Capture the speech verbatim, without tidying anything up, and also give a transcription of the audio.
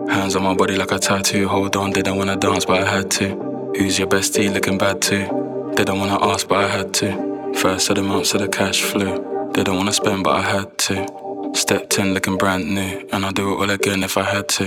Hands on my body like a tattoo. Hold on, didn't wanna dance, but I had to. Who's your bestie? Looking bad too. Didn't wanna ask, but I had to. First of the month, so the cash flew. Didn't wanna spend, but I had to. Stepped in looking brand new, and I'll do it all again if I had to.